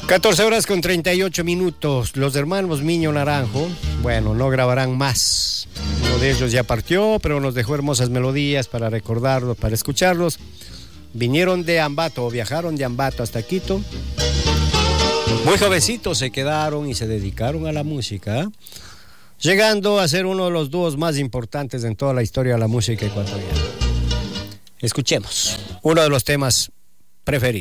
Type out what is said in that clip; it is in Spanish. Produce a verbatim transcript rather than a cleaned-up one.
catorce horas con treinta y ocho minutos. Los hermanos Miño Naranjo, bueno, no grabarán más. Uno de ellos ya partió, pero nos dejó hermosas melodías para recordarlos, para escucharlos. Vinieron de Ambato, o viajaron de Ambato hasta Quito. Muy jovencitos se quedaron y se dedicaron a la música, ¿eh? Llegando a ser uno de los dúos más importantes en toda la historia de la música ecuatoriana. Escuchemos uno de los temas preferidos.